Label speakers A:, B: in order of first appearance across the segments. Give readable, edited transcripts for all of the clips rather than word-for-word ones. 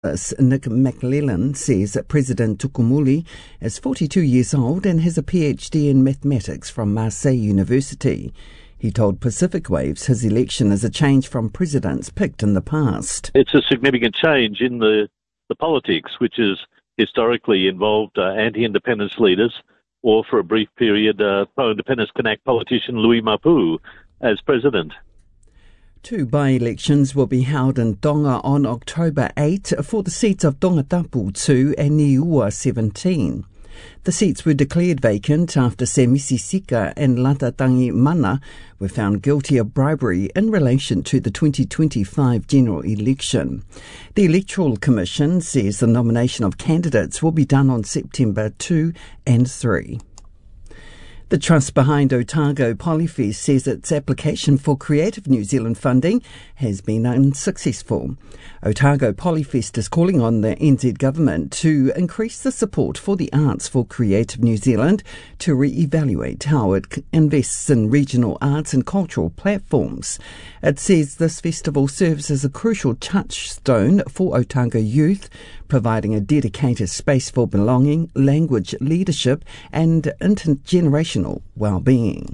A: Nick McLellan says that President Tukumuli is 42 years old and has a PhD in mathematics from Marseille University. He told Pacific Waves his election is a change from presidents picked in the past.
B: It's a significant change in the politics, which has historically involved anti-independence leaders, or for a brief period, pro-independence Kanak politician Louis Mapu as president.
A: 2 by-elections will be held in Tonga on October 8 for the seats of Tongatapu 2 and Niua 17. The seats were declared vacant after Semisi Sika and Latatangi Mana were found guilty of bribery in relation to the 2025 general election. The Electoral Commission says the nomination of candidates will be done on September 2 and 3. The trust behind Otago Polyfest says its application for Creative New Zealand funding has been unsuccessful. Otago Polyfest is calling on the NZ government to increase the support for the arts for Creative New Zealand, to re-evaluate how it invests in regional arts and cultural platforms. It says this festival serves as a crucial touchstone for Otago youth, providing a dedicated space for belonging, language leadership and intergenerational well-being.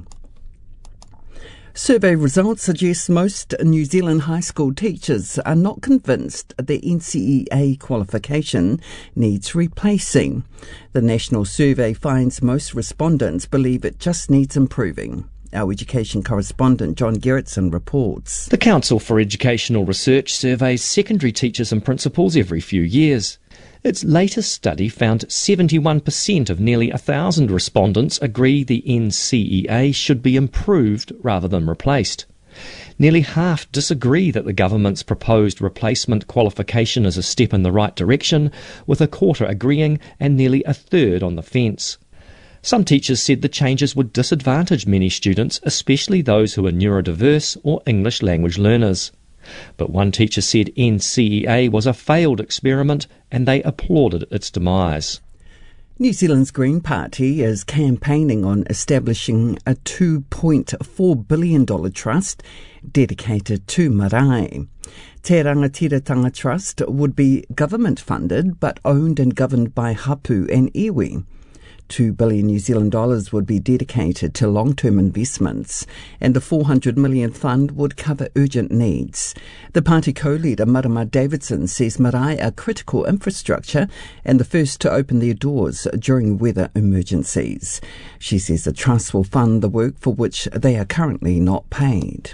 A: Survey results suggest most New Zealand high school teachers are not convinced the NCEA qualification needs replacing. The national survey finds most respondents believe it just needs improving. Our education correspondent John Gerritsen reports.
C: The Council for Educational Research surveys secondary teachers and principals every few years. Its latest study found 71% of nearly 1,000 respondents agree the NCEA should be improved rather than replaced. Nearly half disagree that the government's proposed replacement qualification is a step in the right direction, with a quarter agreeing and nearly a third on the fence. Some teachers said the changes would disadvantage many students, especially those who are neurodiverse or English language learners. But one teacher said NCEA was a failed experiment and they applauded its demise.
A: New Zealand's Green Party is campaigning on establishing a $2.4 billion trust dedicated to marae. Te Rangatiratanga Trust would be government-funded but owned and governed by hapu and iwi. 2 billion New Zealand dollars would be dedicated to long-term investments, and the 400 million fund would cover urgent needs. The party co-leader Marama Davidson says marae are critical infrastructure and the first to open their doors during weather emergencies. She says the trust will fund the work for which they are currently not paid.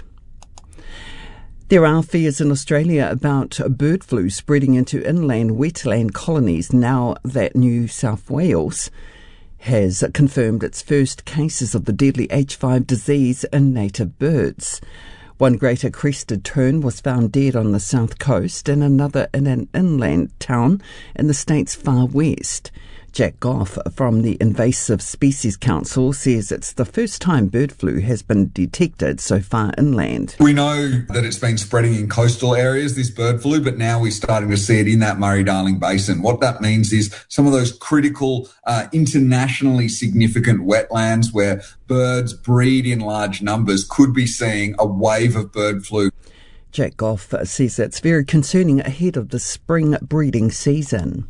A: There are fears in Australia about bird flu spreading into inland wetland colonies now that New South Wales has confirmed its first cases of the deadly H5 disease in native birds. One greater crested tern was found dead on the south coast and another in an inland town in the state's far west. Jack Goff from the Invasive Species Council says it's the first time bird flu has been detected so far inland.
D: We know that it's been spreading in coastal areas, this bird flu, but now we're starting to see it in that Murray-Darling Basin. What that means is some of those critical, internationally significant wetlands where birds breed in large numbers could be seeing a wave of bird flu.
A: Jack Goff says it's very concerning ahead of the spring breeding season.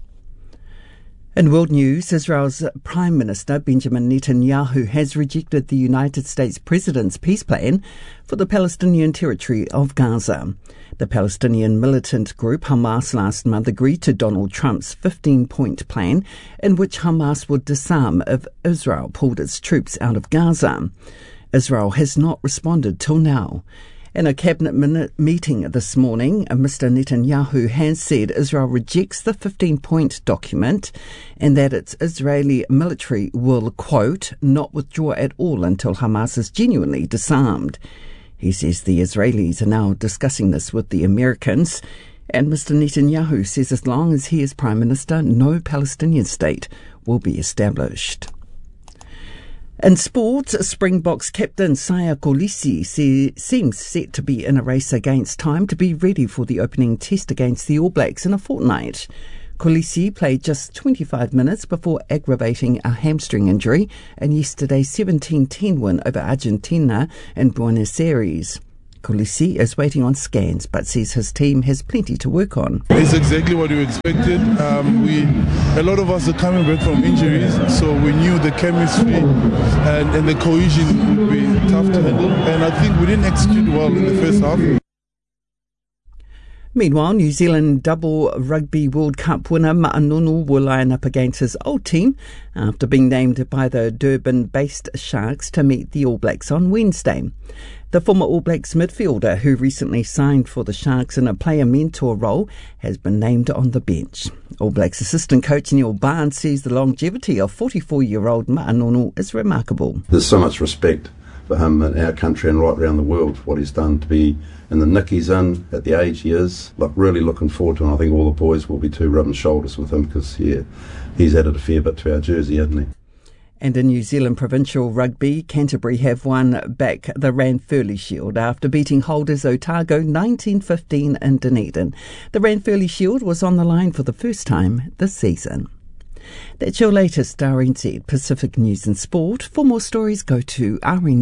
A: In world news, Israel's Prime Minister Benjamin Netanyahu has rejected the United States President's peace plan for the Palestinian territory of Gaza. The Palestinian militant group Hamas last month agreed to Donald Trump's 15-point plan in which Hamas would disarm if Israel pulled its troops out of Gaza. Israel has not responded till now. In a cabinet meeting this morning, Mr. Netanyahu has said Israel rejects the 15-point document and that its Israeli military will, quote, not withdraw at all until Hamas is genuinely disarmed. He says the Israelis are now discussing this with the Americans, and Mr. Netanyahu says as long as he is Prime Minister, no Palestinian state will be established. In sports, Springboks captain Siya Kolisi seems set to be in a race against time to be ready for the opening test against the All Blacks in a fortnight. Kolisi played just 25 minutes before aggravating a hamstring injury in yesterday's 17-10 win over Argentina in Buenos Aires. Kolisi is waiting on scans but says his team has plenty to work on.
E: It's exactly what we expected. A lot of us are coming back from injuries, so we knew the chemistry and the cohesion would be tough to handle, and I think we didn't execute well in the first half.
A: Meanwhile, New Zealand double rugby World Cup winner Ma'anonu will line up against his old team after being named by the Durban-based Sharks to meet the All Blacks on Wednesday. The former All Blacks midfielder, who recently signed for the Sharks in a player mentor role, has been named on the bench. All Blacks assistant coach Neil Barnes says the longevity of 44-year-old Ma'anonu is remarkable.
F: There's so much respect for him in our country and right around the world for what he's done to be in the nick he's in at the age he is. Really looking forward to it. I think all the boys will be too rubbing shoulders with him because he's added a fair bit to our jersey, hasn't he?
A: And in New Zealand provincial rugby, Canterbury have won back the Ranfurly Shield after beating holders Otago 19-15 in Dunedin. The Ranfurly Shield was on the line for the first time this season. That's your latest RNZ Pacific News and Sport. For more stories, go to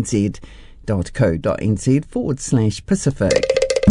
A: rnz.co.nz/Pacific.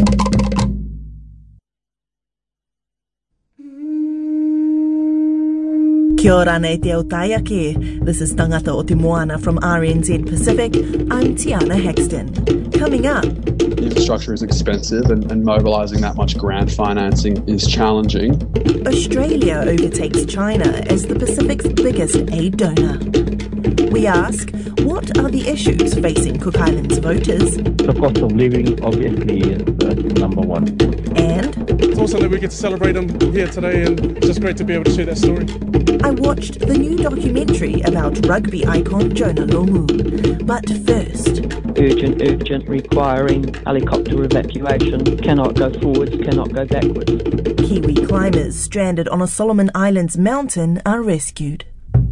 G: Kia ora nei te au taiake. This is Tangata o Te Moana from RNZ Pacific. I'm Tiana Hexton. Coming up,
H: the infrastructure is expensive and mobilising that much grant financing is challenging.
G: Australia overtakes China as the Pacific's biggest aid donor. We ask, what are the issues facing Cook Islands voters?
I: The cost of living obviously is number one.
G: And
J: it's also that we get to celebrate them here today, and it's just great to be able to share that story.
G: I watched the new documentary about rugby icon Jonah Lomu. But first,
I: urgent, requiring helicopter evacuation, cannot go forwards, cannot go backwards.
G: Kiwi climbers stranded on a Solomon Islands mountain are rescued.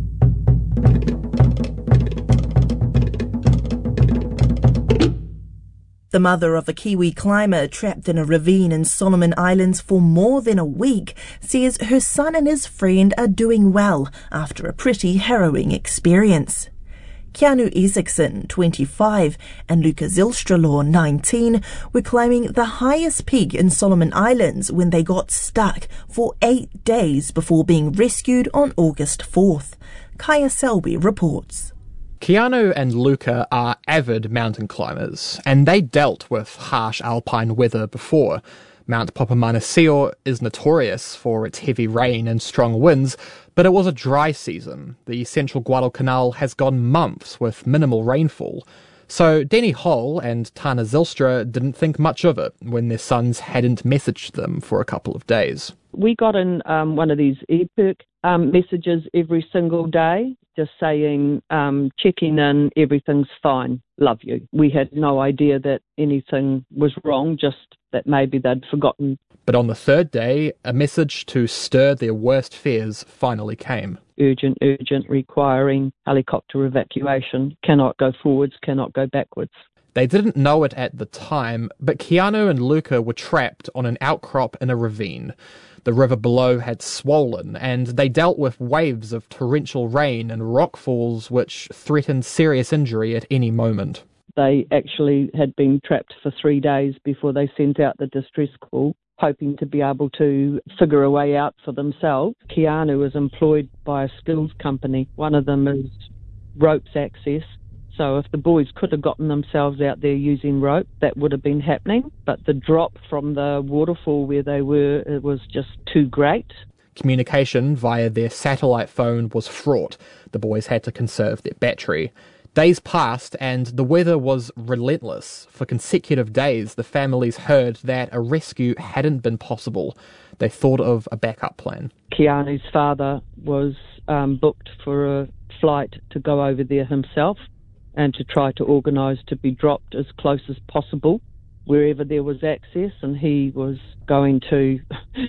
G: The mother of a Kiwi climber trapped in a ravine in Solomon Islands for more than a week says her son and his friend are doing well after a pretty harrowing experience. Keanu Isaacson, 25, and Luca Zylstralaw, 19, were climbing the highest peak in Solomon Islands when they got stuck for 8 days before being rescued on August 4th. Kaya Selby reports.
K: Keanu and Luca are avid mountain climbers, and they dealt with harsh alpine weather before. Mount Papamanasio is notorious for its heavy rain and strong winds, but it was a dry season. The central Guadalcanal has gone months with minimal rainfall. So Denny Hall and Tana Zylstra didn't think much of it when their sons hadn't messaged them for a couple of days.
I: We got in one of these epic messages every single day, just saying, checking in, everything's fine, love you. We had no idea that anything was wrong, just that maybe they'd forgotten.
K: But on the third day, a message to stir their worst fears finally came.
I: Urgent, requiring helicopter evacuation, cannot go forwards, cannot go backwards.
K: They didn't know it at the time, but Keanu and Luca were trapped on an outcrop in a ravine. The river below had swollen, and they dealt with waves of torrential rain and rockfalls which threatened serious injury at any moment.
I: They actually had been trapped for 3 days before they sent out the distress call, hoping to be able to figure a way out for themselves. Keanu is employed by a skills company. One of them is ropes access. So if the boys could have gotten themselves out there using rope, that would have been happening. But the drop from the waterfall where they were, it was just too great.
K: Communication via their satellite phone was fraught. The boys had to conserve their battery. Days passed and the weather was relentless. For consecutive days, the families heard that a rescue hadn't been possible. They thought of a backup plan.
I: Keanu's father was booked for a flight to go over there himself and to try to organise to be dropped as close as possible wherever there was access, and he was going to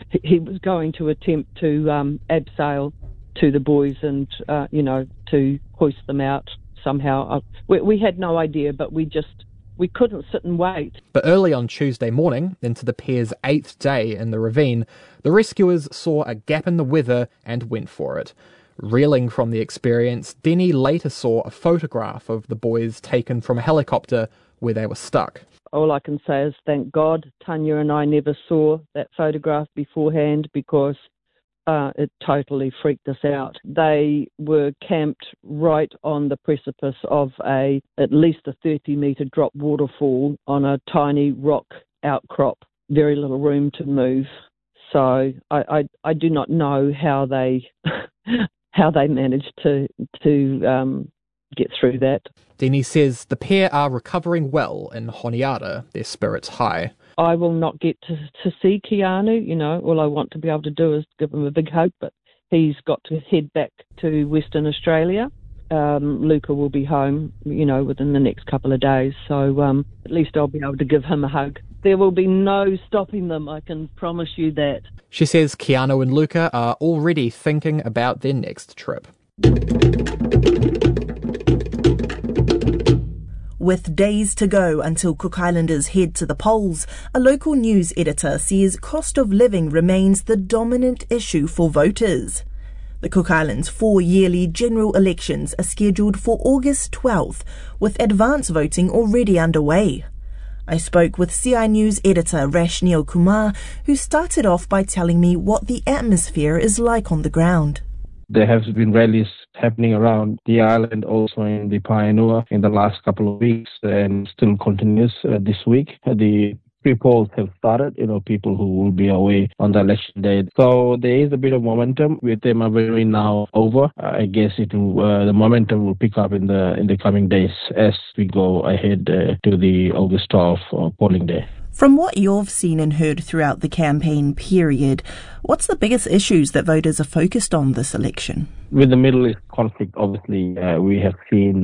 I: attempt to abseil to the boys and to hoist them out somehow. We had no idea, but we couldn't sit and wait.
K: But early on Tuesday morning, into the pair's 8th day in the ravine, the rescuers saw a gap in the weather and went for it. Reeling from the experience, Denny later saw a photograph of the boys taken from a helicopter where they were stuck.
I: all I can say is thank God Tanya and I never saw that photograph beforehand, because it totally freaked us out. They were camped right on the precipice of at least a 30-metre drop waterfall on a tiny rock outcrop, very little room to move. So I do not know how they managed to get through that.
K: Dini says the pair are recovering well in Honiara, their spirits high.
I: I will not get to see Keanu. All I want to be able to do is give him a big hug, but he's got to head back to Western Australia. Luca will be home, within the next couple of days, so at least I'll be able to give him a hug. There will be no stopping them, I can promise you that.
K: She says Keanu and Luca are already thinking about their next trip.
G: With days to go until Cook Islanders head to the polls, a local news editor says cost of living remains the dominant issue for voters. The Cook Islands' 4 yearly general elections are scheduled for August 12th, with advance voting already underway. I spoke with CI News editor Rashniel Kumar, who started off by telling me what the atmosphere is like on the ground.
L: There have been rallies happening around the island, also in the Paenua in the last couple of weeks, and still continues this week. The pre-polls have started, people who will be away on the election day. So there is a bit of momentum with them now over. I guess the momentum will pick up in the coming days as we go ahead to the August 12th polling day.
G: From what you've seen and heard throughout the campaign period, what's the biggest issues that voters are focused on this election?
L: With the Middle East conflict, obviously, we have seen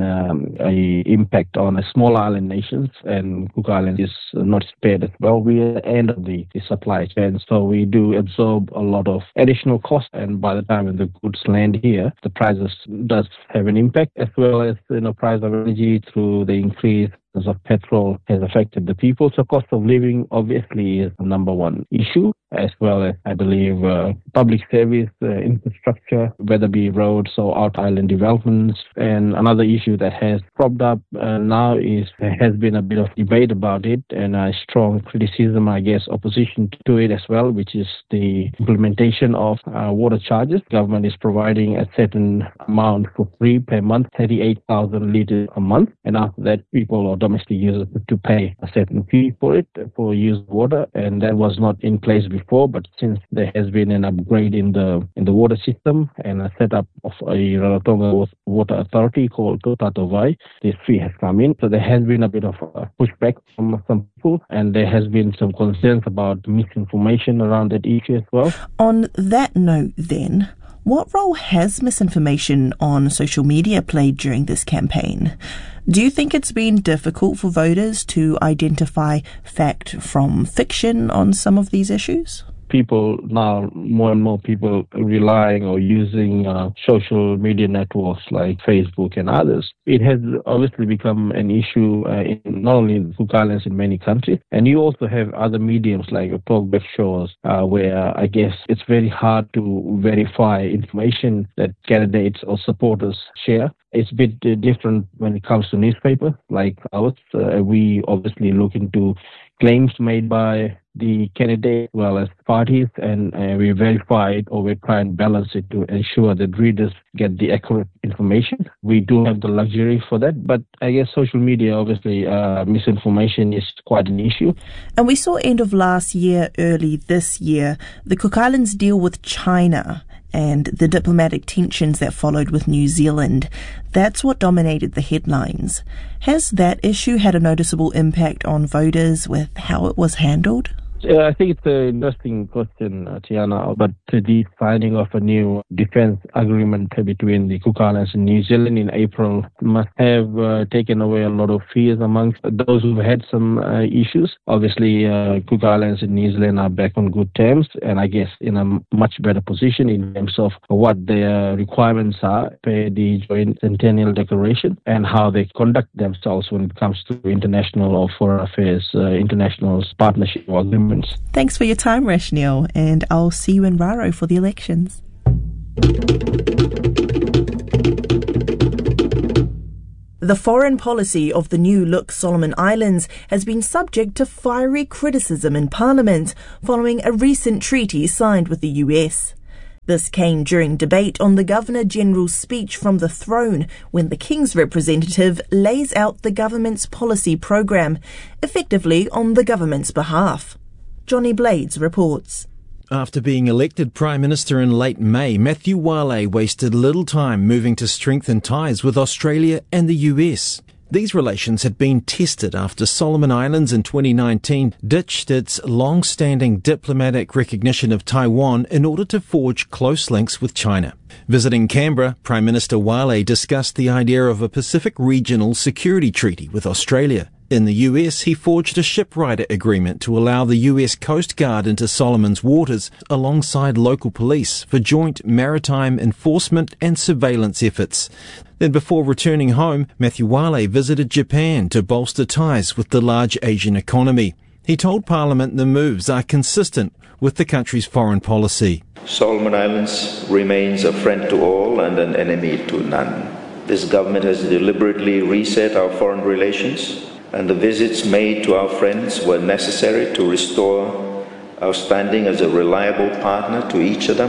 L: an impact on small island nations, and Cook Island is not spared as well. We are at the end of the supply chain, so we do absorb a lot of additional cost, and by the time the goods land here, the prices does have an impact, as well as price of energy through the increase of petrol has affected the people. So cost of living obviously is the number one issue, as well as, I believe, public service infrastructure, whether it be roads or out-island developments. And another issue that has cropped up now is there has been a bit of debate about it and a strong criticism, opposition to it as well, which is the implementation of water charges. Government is providing a certain amount for free per month, 38,000 litres a month. And after that, people or domestic users to pay a certain fee for it, for used water. And that was not in place before, but since there has been an upgrade in the water system and a setup of a Rarotonga Water Authority called Totatovai, this fee has come in. So there has been a bit of a pushback from some people, and there has been some concerns about misinformation around that issue as well.
G: On that note then, what role has misinformation on social media played during this campaign? Do you think it's been difficult for voters to identify fact from fiction on some of these issues?
L: People now, more and more people relying or using social media networks like Facebook and others. It has obviously become an issue not only in Cook Islands, in many countries. And you also have other mediums like talkback shows where it's very hard to verify information that candidates or supporters share. It's a bit different when it comes to newspapers like ours. We obviously look into claims made by the candidate as well as parties, and we verify it, or we try and balance it to ensure that readers get the accurate information. We do have the luxury for that, but social media, obviously, misinformation is quite an issue.
G: And we saw end of last year, early this year, the Cook Islands deal with China and the diplomatic tensions that followed with New Zealand. That's what dominated the headlines. Has that issue had a noticeable impact on voters with how it was handled?
L: I think it's an interesting question, Tiana, but the signing of a new defence agreement between the Cook Islands and New Zealand in April must have taken away a lot of fears amongst those who had some issues. Obviously, Cook Islands and New Zealand are back on good terms, and in a much better position in terms of what their requirements are per the Joint Centennial Declaration and how they conduct themselves when it comes to international or foreign affairs, international partnership or agreements.
G: Thanks for your time, Rashniel, and I'll see you in Raro for the elections. The foreign policy of the new look Solomon Islands has been subject to fiery criticism in Parliament following a recent treaty signed with the US. This came during debate on the Governor-General's speech from the throne when the King's representative lays out the government's policy programme, effectively on the government's behalf. Johnny Blades reports.
M: After being elected Prime Minister in late May, Matthew Wale wasted little time moving to strengthen ties with Australia and the US. These relations had been tested after Solomon Islands in 2019 ditched its long-standing diplomatic recognition of Taiwan in order to forge close links with China. Visiting Canberra, Prime Minister Wale discussed the idea of a Pacific Regional Security Treaty with Australia. In the US, he forged a shipwrighter agreement to allow the US Coast Guard into Solomon's waters alongside local police for joint maritime enforcement and surveillance efforts. Then before returning home, Matthew Wale visited Japan to bolster ties with the large Asian economy. He told Parliament the moves are consistent with the country's foreign policy.
N: Solomon Islands remains a friend to all and an enemy to none. This government has deliberately reset our foreign relations, and the visits made to our friends were necessary to restore our standing as a reliable partner to each of them.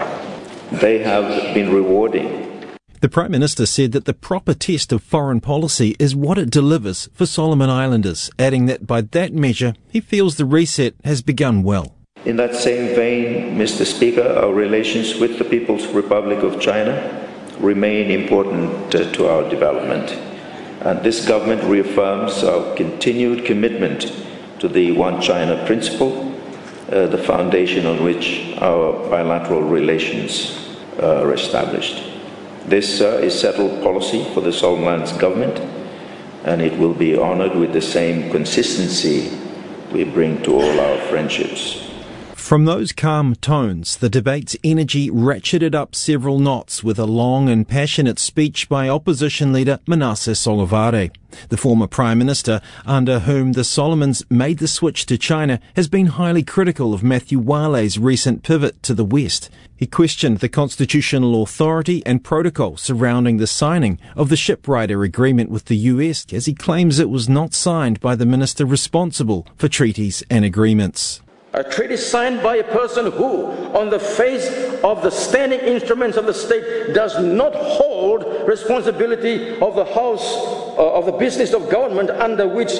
N: They have been rewarding.
M: The Prime Minister said that the proper test of foreign policy is what it delivers for Solomon Islanders, adding that by that measure, he feels the reset has begun well.
N: In that same vein, Mr. Speaker, our relations with the People's Republic of China remain important to our development. And this government reaffirms our continued commitment to the One China principle, the foundation on which our bilateral relations are established. This is settled policy for the Solomon Islands government, and it will be honoured with the same consistency we bring to all our friendships.
M: From those calm tones, the debate's energy ratcheted up several knots with a long and passionate speech by opposition leader Manasseh Sogavare. The former Prime Minister, under whom the Solomons made the switch to China, has been highly critical of Matthew Wale's recent pivot to the West. He questioned the constitutional authority and protocol surrounding the signing of the shipwrighter agreement with the US, as he claims it was not signed by the minister responsible for treaties and agreements.
O: A treaty signed by a person who, on the face of the standing instruments of the state, does not hold responsibility of the house, of the business of government under which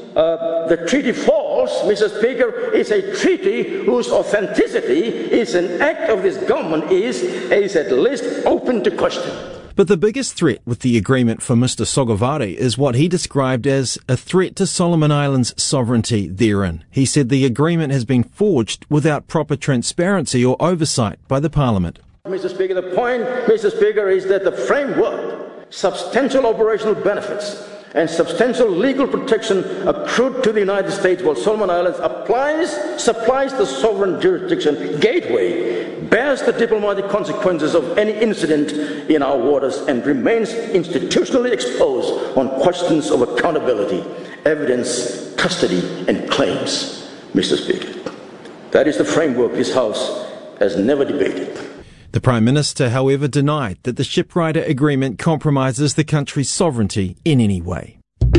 O: the treaty falls, Mr. Speaker, is a treaty whose authenticity is an act of this government is at least open to question.
M: But the biggest threat with the agreement for Mr. Sogavare is what he described as a threat to Solomon Islands' sovereignty therein. He said the agreement has been forged without proper transparency or oversight by the Parliament.
O: Mr. Speaker, the point, Mr. Speaker, is that the framework, substantial operational benefits, and substantial legal protection accrued to the United States while Solomon Islands supplies the sovereign jurisdiction gateway, bears the diplomatic consequences of any incident in our waters, and remains institutionally exposed on questions of accountability, evidence, custody, and claims, Mr. Speaker. That is the framework this House has never debated.
M: The Prime Minister, however, denied that the shipwrighter agreement compromises the country's sovereignty in any way.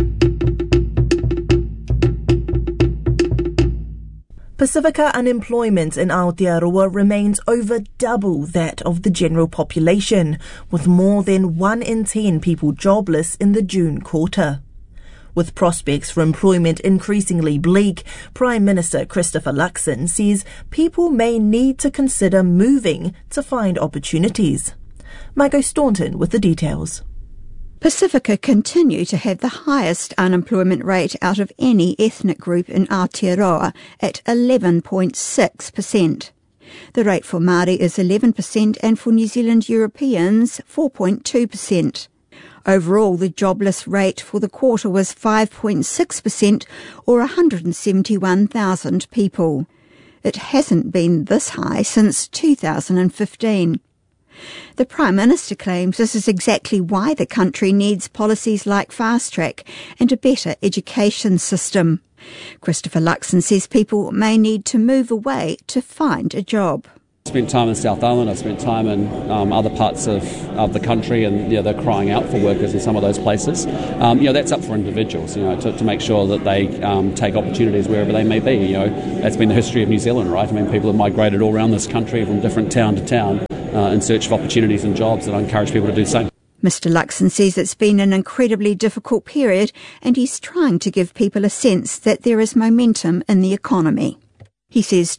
G: Pacifica unemployment in Aotearoa remains over double that of the general population, with more than 1 in 10 people jobless in the June quarter. With prospects for employment increasingly bleak, Prime Minister Christopher Luxon says people may need to consider moving to find opportunities. Margot Staunton with the details.
P: Pacifica continue to have the highest unemployment rate out of any ethnic group in Aotearoa at 11.6%. The rate for Māori is 11% and for New Zealand Europeans 4.2%. Overall, the jobless rate for the quarter was 5.6%, or 171,000 people. It hasn't been this high since 2015. The Prime Minister claims this is exactly why the country needs policies like Fast Track and a better education system. Christopher Luxon says people may need to move away to find a job.
Q: Spent time in South Island, I've spent time in other parts of the country, and they're crying out for workers in some of those places. That's up for individuals, to make sure that they take opportunities wherever they may be. That's been the history of New Zealand, right? I mean, people have migrated all around this country from different town to town in search of opportunities and jobs, and I encourage people to do the same.
P: Mr Luxon says it's been an incredibly difficult period, and he's trying to give people a sense that there is momentum in the economy. He says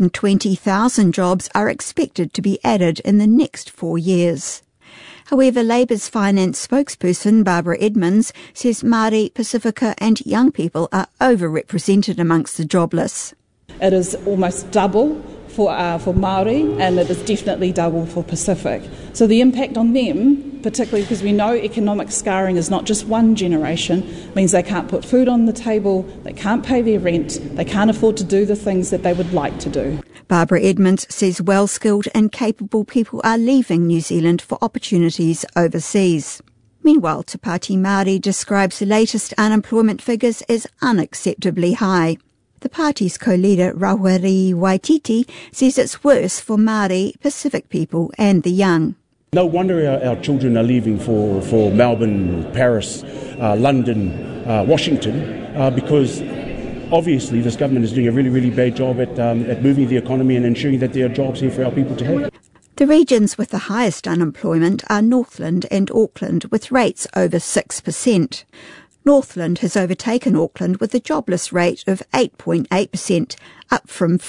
P: 220,000 jobs are expected to be added in the next 4 years. However, Labour's finance spokesperson Barbara Edmonds says Māori, Pacifica and young people are overrepresented amongst the jobless.
R: It is almost double for Māori, and it is definitely double for Pacific. So the impact on them, particularly because we know economic scarring is not just one generation, means they can't put food on the table, they can't pay their rent, they can't afford to do the things that they would like to do.
P: Barbara Edmonds says well-skilled and capable people are leaving New Zealand for opportunities overseas. Meanwhile, Te Pāti Māori describes the latest unemployment figures as unacceptably high. The party's co-leader, Rawiri Waititi, says it's worse for Māori, Pacific people and the young.
S: No wonder our children are leaving for Melbourne, Paris, London, Washington, because obviously this government is doing a really, really bad job at moving the economy and ensuring that there are jobs here for our people to have.
P: The regions with the highest unemployment are Northland and Auckland, with rates over 6%. Northland has overtaken Auckland with a jobless rate of 8.8%, up from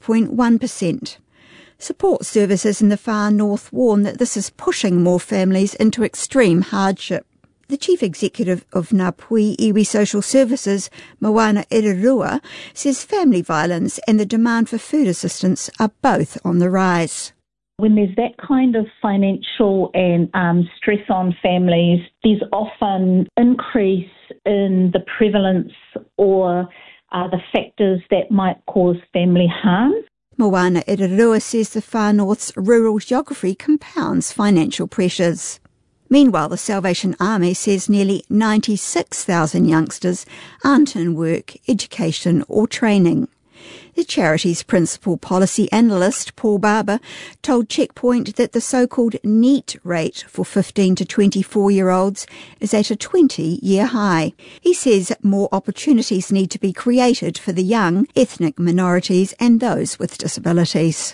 P: 5.1%. Support services in the far north warn that this is pushing more families into extreme hardship. The chief executive of Ngāpuhi Iwi Social Services, Moana Irarua, says family violence and the demand for food assistance are both on the rise.
T: When there's that kind of financial and stress on families, there's often increase in the prevalence or the factors that might cause family harm.
P: Moana Irarua says the Far North's rural geography compounds financial pressures. Meanwhile, the Salvation Army says nearly 96,000 youngsters aren't in work, education or training. The charity's principal policy analyst, Paul Barber, told Checkpoint that the so-called NEET rate for 15 to 24-year-olds is at a 20-year high. He says more opportunities need to be created for the young, ethnic minorities and those with disabilities.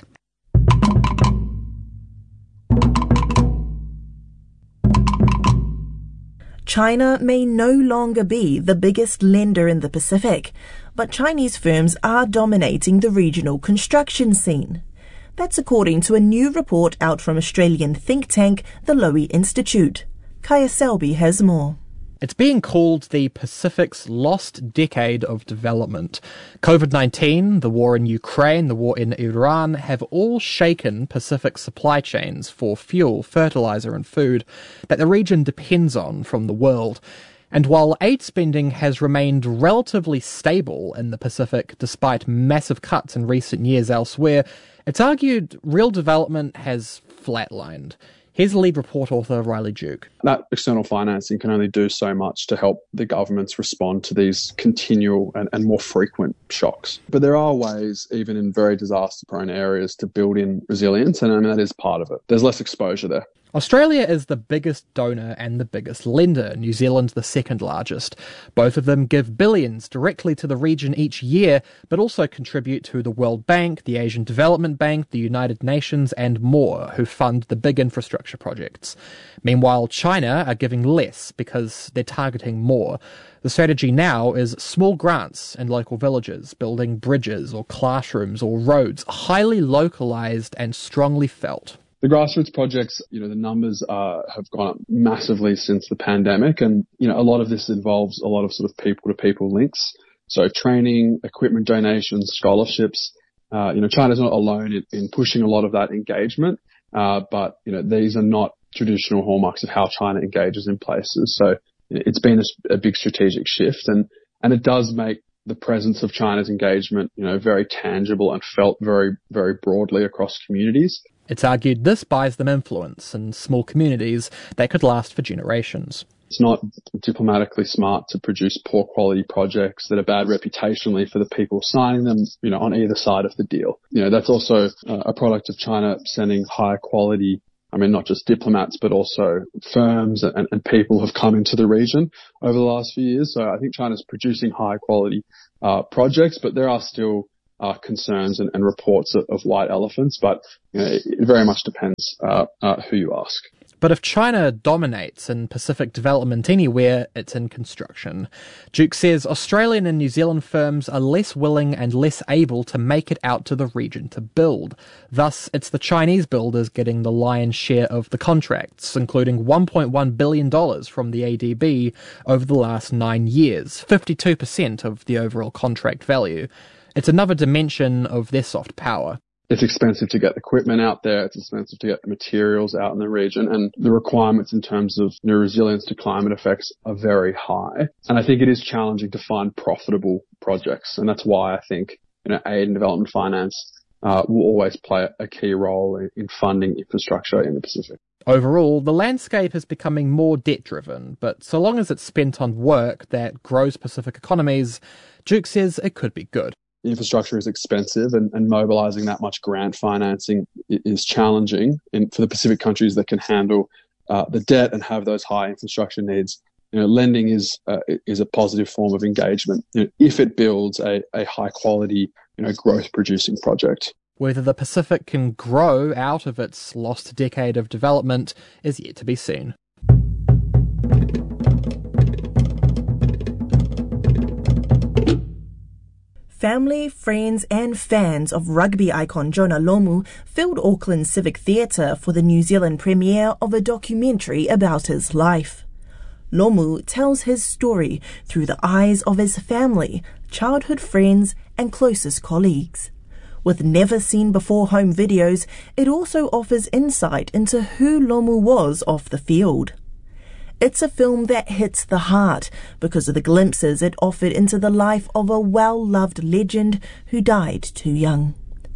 G: China may no longer be the biggest lender in the Pacific, but Chinese firms are dominating the regional construction scene. That's according to a new report out from Australian think tank, the Lowy Institute. Kaya Selby has more.
K: It's being called the Pacific's lost decade of development. COVID-19, the war in Ukraine, the war in Iran have all shaken Pacific supply chains for fuel, fertilizer and food that the region depends on from the world. And while aid spending has remained relatively stable in the Pacific despite massive cuts in recent years elsewhere, it's argued real development has flatlined. Here's the lead report author, Riley Duke.
H: That external financing can only do so much to help the governments respond to these continual and more frequent shocks. But there are ways, even in very disaster-prone areas, to build in resilience, and I mean, that is part of it. There's less exposure there.
K: Australia is the biggest donor and the biggest lender. New Zealand's the second largest. Both of them give billions directly to the region each year, but also contribute to the World Bank, the Asian Development Bank, the United Nations and more, who fund the big infrastructure projects. Meanwhile, China are giving less because they're targeting more. The strategy now is small grants in local villages, building bridges or classrooms or roads, highly localised and strongly felt.
H: The grassroots projects, the numbers have gone up massively since the pandemic. And, a lot of this involves a lot of sort of people-to-people links. So training, equipment donations, scholarships. China's not alone in pushing a lot of that engagement. But, these are not traditional hallmarks of how China engages in places. So it's been a big strategic shift. And it does make the presence of China's engagement, very tangible and felt very, very broadly across communities.
K: It's argued this buys them influence in small communities that could last for generations.
H: It's not diplomatically smart to produce poor quality projects that are bad reputationally for the people signing them, on either side of the deal. That's also a product of China sending high quality, not just diplomats, but also firms and people have come into the region over the last few years. So I think China's producing high quality projects, but there are still concerns and reports of white elephants, but it very much depends who you ask.
K: But if China dominates in Pacific development anywhere, it's in construction. Duke says Australian and New Zealand firms are less willing and less able to make it out to the region to build. Thus, it's the Chinese builders getting the lion's share of the contracts, including $1.1 billion from the ADB over the last 9 years, 52% of the overall contract value. It's another dimension of their soft power.
H: It's expensive to get equipment out there. It's expensive to get the materials out in the region. And the requirements in terms of resilience to climate effects are very high. And I think it is challenging to find profitable projects. And that's why I think aid and development finance will always play a key role in funding infrastructure in the Pacific.
K: Overall, the landscape is becoming more debt-driven, but so long as it's spent on work that grows Pacific economies, Duke says it could be good.
H: Infrastructure is expensive and mobilising that much grant financing is challenging for the Pacific countries that can handle the debt and have those high infrastructure needs. Lending is a positive form of engagement if it builds a high quality, growth producing project.
K: Whether the Pacific can grow out of its lost decade of development is yet to be seen.
G: Family, friends and fans of rugby icon Jonah Lomu filled Auckland Civic Theatre for the New Zealand premiere of a documentary about his life. Lomu tells his story through the eyes of his family, childhood friends and closest colleagues. With never-seen-before home videos, it also offers insight into who Lomu was off the field. It's a film that hits the heart because of the glimpses it offered into the life of a well-loved legend who died too young.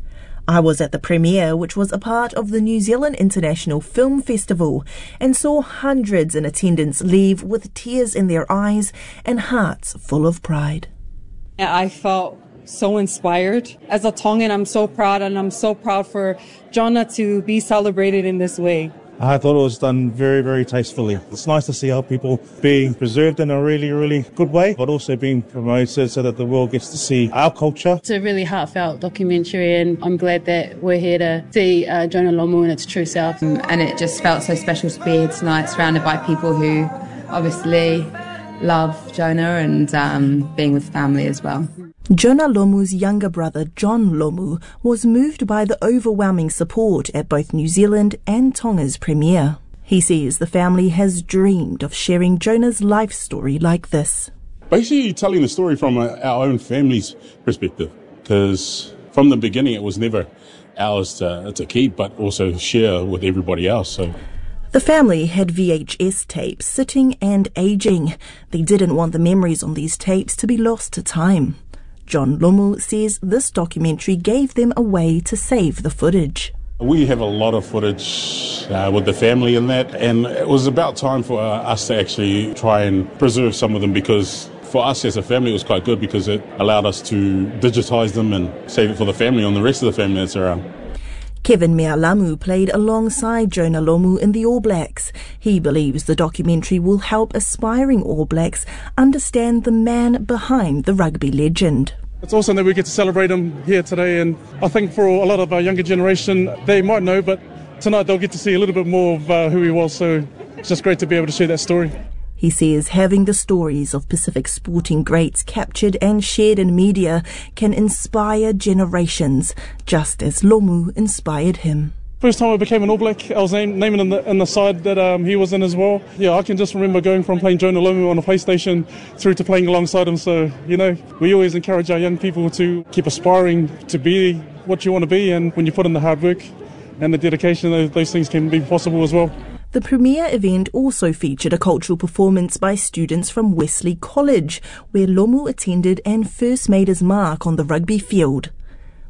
G: I was at the premiere, which was a part of the New Zealand International Film Festival, and saw hundreds in attendance leave with tears in their eyes and hearts full of pride.
U: I felt so inspired. As a Tongan, I'm so proud, and I'm so proud for Jonah to be celebrated in this way.
V: I thought it was done very, very tastefully. It's nice to see our people being preserved in a really, really good way, but also being promoted so that the world gets to see our culture.
W: It's a really heartfelt documentary, and I'm glad that we're here to see Jonah Lomu in its true self.
X: And it just felt so special to be here tonight, surrounded by people who obviously love Jonah and being with family as well.
G: Jonah Lomu's younger brother, John Lomu, was moved by the overwhelming support at both New Zealand and Tonga's premiere. He says the family has dreamed of sharing Jonah's life story like this.
Y: Basically telling the story from our own family's perspective, because from the beginning it was never ours to keep, but also share with everybody else. So
G: the family had VHS tapes sitting and aging. They didn't want the memories on these tapes to be lost to time. John Lomu says this documentary gave them a way to save the footage.
Y: We have a lot of footage with the family in that, and it was about time for us to actually try and preserve some of them, because for us as a family it was quite good because it allowed us to digitise them and save it for the family and the rest of the family that's around.
G: Kevin Mealamu played alongside Jonah Lomu in the All Blacks. He believes the documentary will help aspiring All Blacks understand the man behind the rugby legend.
J: It's awesome that we get to celebrate him here today, and I think for a lot of our younger generation, they might know, but tonight they'll get to see a little bit more of who he was, so it's just great to be able to share that story.
G: He says having the stories of Pacific sporting greats captured and shared in media can inspire generations, just as Lomu inspired him.
J: First time I became an All Black, I was naming in the side that he was in as well. Yeah, I can just remember going from playing Jonah Lomu on a PlayStation through to playing alongside him. So, we always encourage our young people to keep aspiring to be what you want to be, and when you put in the hard work and the dedication, those things can be possible as well.
G: The premiere event also featured a cultural performance by students from Wesley College, where Lomu attended and first made his mark on the rugby field. The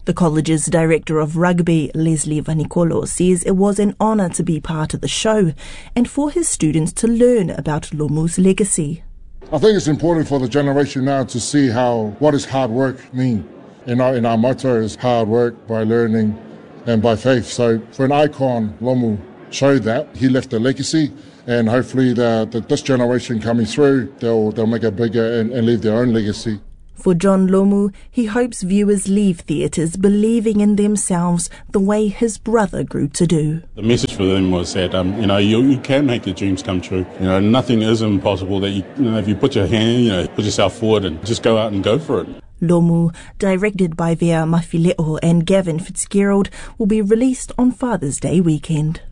G: The college's director of rugby, Leslie Vanikolo, says it was an honour to be part of the show and for his students to learn about Lomu's legacy.
B: I think it's important for the generation now to see what does hard work mean. And our motto is hard work by learning and by faith. So for an icon, Lomu showed that. He left a legacy, and hopefully this generation coming through, they'll make it bigger and leave their own legacy.
G: For John Lomu, he hopes viewers leave theatres believing in themselves the way his brother grew to do.
Y: The message for them was that, you can make your dreams come true. Nothing is impossible. That if you put your hand, put yourself forward and just go out and go for it.
G: Lomu, directed by Vea Mafileo and Gavin Fitzgerald, will be released on Father's Day weekend.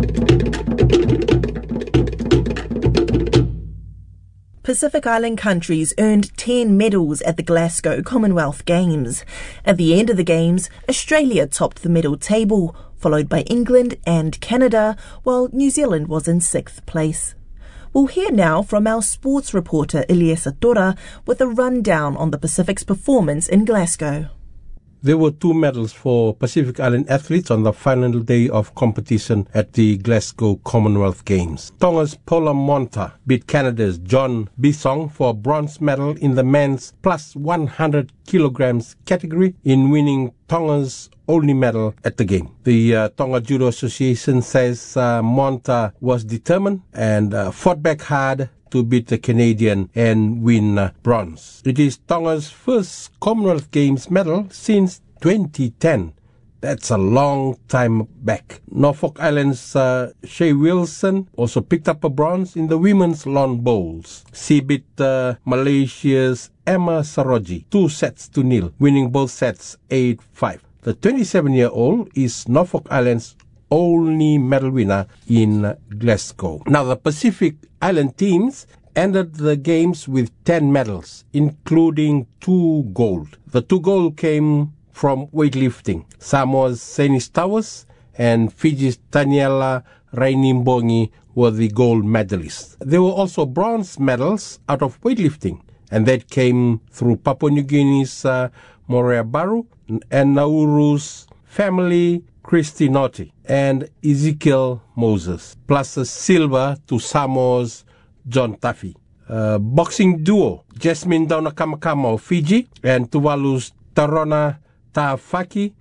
G: Pacific Island countries earned 10 medals at the Glasgow Commonwealth Games. At the end of the Games, Australia topped the medal table, followed by England and Canada, while New Zealand was in 6th place. We'll hear now from our sports reporter Eliesa Tora with a rundown on the Pacific's performance in Glasgow.
C: There were 2 medals for Pacific Island athletes on the final day of competition at the Glasgow Commonwealth Games. Tonga's Paula Monta beat Canada's John Bisong for a bronze medal in the men's plus 100 kilograms category in winning Tonga's only medal at the game. The Tonga Judo Association says Monta was determined and fought back hard to beat the Canadian and win bronze. It is Tonga's first Commonwealth Games medal since 2010. That's a long time back. Norfolk Island's Shea Wilson also picked up a bronze in the women's lawn bowls. She beat Malaysia's Emma Saroji 2-0, winning both sets 8-5. The 27-year-old is Norfolk Island's only medal winner in Glasgow. Now, the Pacific Island teams ended the games with 10 medals, including 2 gold. The 2 gold came from weightlifting. Samoa's Senis Towers and Fiji's Daniela Rainimbongi were the gold medalists. There were also bronze medals out of weightlifting, and that came through Papua New Guinea's Morea Baru and Nauru's family Christy Naughty and Ezekiel Moses, plus a silver to Samoa's John Taffy. Boxing duo Jasmine Daunakamakama of Fiji and Tuvalu's Tarona Taafaki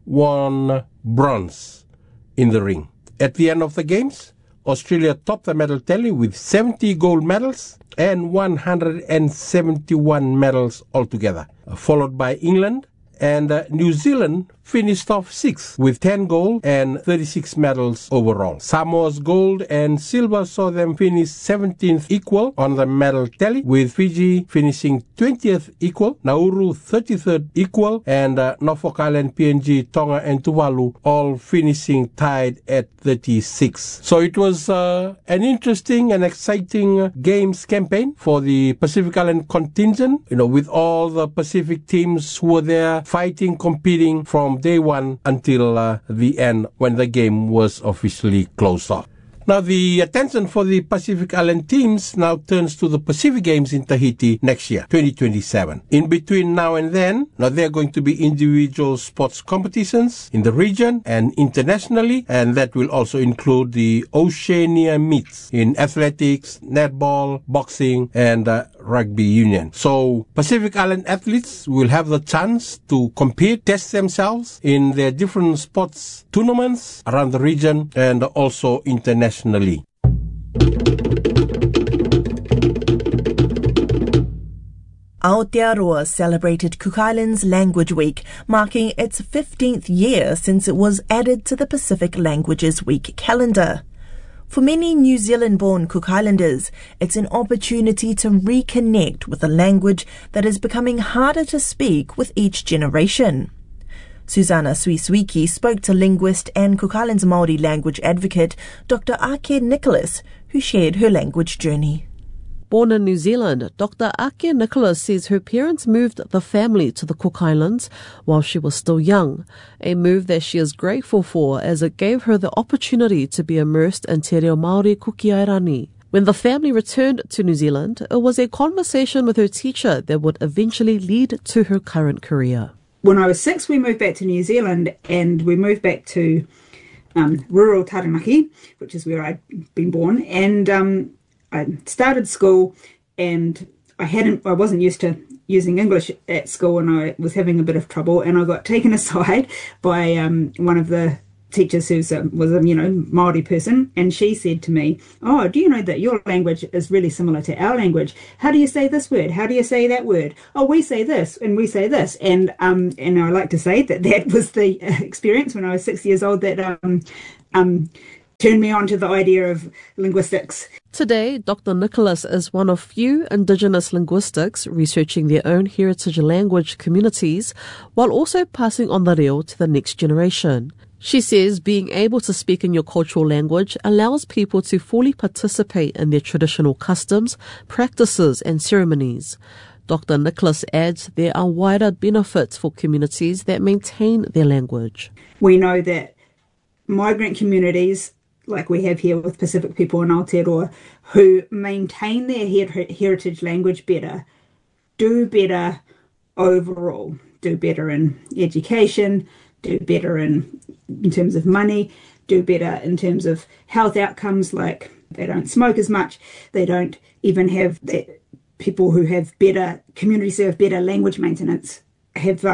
C: won bronze in the ring. At the end of the games, Australia topped the medal tally with 70 gold medals and 171 medals altogether, followed by England, and New Zealand finished off 6th with 10 gold and 36 medals overall. Samoa's gold and silver saw them finish 17th equal on the medal tally, with Fiji finishing 20th equal, Nauru 33rd equal, and Norfolk Island, PNG, Tonga and Tuvalu all finishing tied at 36. So it was an interesting and exciting games campaign for the Pacific Island contingent, with all the Pacific teams who were there fighting, competing from day one until the end when the game was officially closed off. Now, the attention for the Pacific Island teams now turns to the Pacific Games in Tahiti next year, 2027. In between now and then, there are going to be individual sports competitions in the region and internationally, and that will also include the Oceania meets in athletics, netball, boxing, and rugby union. So Pacific Island athletes will have the chance to compete, test themselves in their different sports tournaments around the region and also internationally.
G: Aotearoa celebrated Cook Islands Language Week, marking its 15th year since it was added to the Pacific Languages Week calendar. For many New Zealand-born Cook Islanders, it's an opportunity to reconnect with a language that is becoming harder to speak with each generation. Susanna Suisuiki spoke to linguist and Cook Islands Māori language advocate Dr. Ake Nicholas, who shared her language journey.
D: Born in New Zealand, Dr. Ake Nicholas says her parents moved the family to the Cook Islands while she was still young, a move that she is grateful for as it gave her the opportunity to be immersed in Te Reo Māori Kukiairani. When the family returned to New Zealand, it was a conversation with her teacher that would eventually lead to her current career.
A: when I was 6, we moved back to New Zealand, and we moved back to rural Taranaki, which is where I'd been born. And I started school, and I wasn't used to using English at school, and I was having a bit of trouble. And I got taken aside by one of the teachers who was a Māori person, and she said to me, "Oh, do you know that your language is really similar to our language? How do you say this word? How do you say that word? Oh, we say this and we say this." And I like to say that was the experience when I was 6 years old that turned me on to the idea of linguistics.
D: Today, Dr. Nicholas is one of few Indigenous linguistics researching their own heritage language communities while also passing on the reo to the next generation. She says being able to speak in your cultural language allows people to fully participate in their traditional customs, practices and ceremonies. Dr. Nicholas adds there are wider benefits for communities that maintain their language.
A: We know that migrant communities, like we have here with Pacific people in Aotearoa, who maintain their heritage language better, do better overall, do better in education, do better in terms of money, do better in terms of health outcomes, like they don't smoke as much, they don't even have people who have better, communities who have better language maintenance, have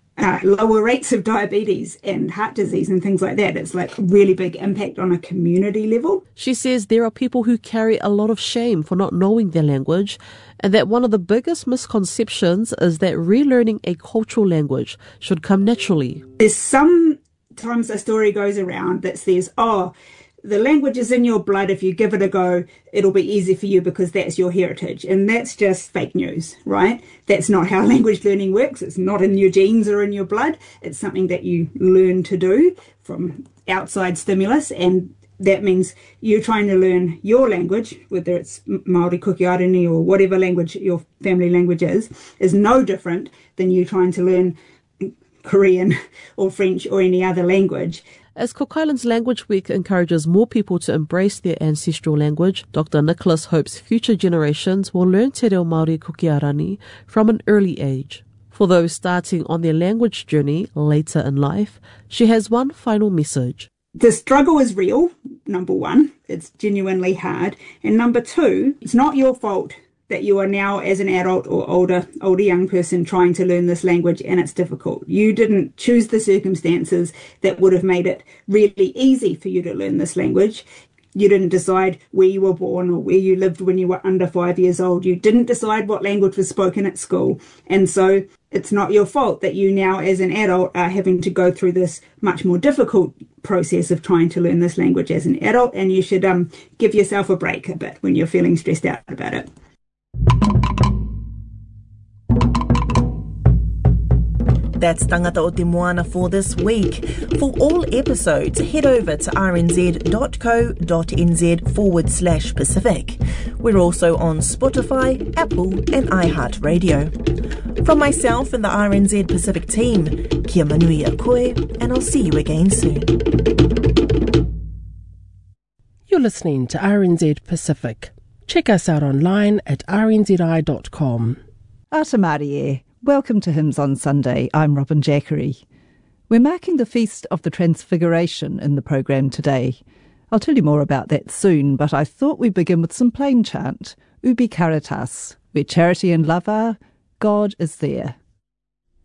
A: lower rates of diabetes and heart disease and things like that. It's like really big impact on a community level.
D: She says there are people who carry a lot of shame for not knowing their language, and that one of the biggest misconceptions is that relearning a cultural language should come naturally.
A: There's sometimes a story goes around that says, oh, the language is in your blood. If you give it a go, it'll be easy for you because that's your heritage. And that's just fake news, right? That's not how language learning works. It's not in your genes or in your blood. It's something that you learn to do from outside stimulus. And that means you're trying to learn your language, whether it's Māori, Kuki-Arangi, or whatever language your family language is no different than you trying to learn Korean or French or any other language.
D: As Cook Islands Language Week encourages more people to embrace their ancestral language, Dr. Nicholas hopes future generations will learn Te Reo Māori Kuki-Arangi from an early age. For those starting on their language journey later in life, she has one final message.
A: The struggle is real, number one. It's genuinely hard. And number two, it's not your fault that you are now, as an adult or older young person, trying to learn this language, and it's difficult. You didn't choose the circumstances that would have made it really easy for you to learn this language. You didn't decide where you were born or where you lived when you were under 5 years old. You didn't decide what language was spoken at school. And so it's not your fault that you now, as an adult, are having to go through this much more difficult process of trying to learn this language as an adult. And you should give yourself a break a bit when you're feeling stressed out about it.
G: That's Tangata o Te Moana for this week. For all episodes, head over to rnz.co.nz/Pacific. We're also on Spotify, Apple and iHeartRadio. From myself and the RNZ Pacific team, kia manui a koe, and I'll see you again soon.
E: You're listening to RNZ Pacific. Check us out online at rnzi.com.
F: Ata Māori e. Welcome to Hymns on Sunday. I'm Robin Jackery. We're marking the Feast of the Transfiguration in the programme today. I'll tell you more about that soon, but I thought we'd begin with some plain chant, Ubi Caritas, where charity and love are, God is there.